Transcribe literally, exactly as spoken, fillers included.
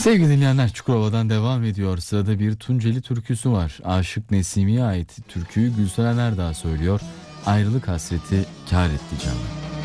Sevgili dinleyenler, Çukurova'dan devam ediyor. Sırada bir Tunceli türküsü var. Aşık Nesimi'ye ait türküyü Gülseren Erdağ söylüyor. Ayrılık hasreti kâr etti canım.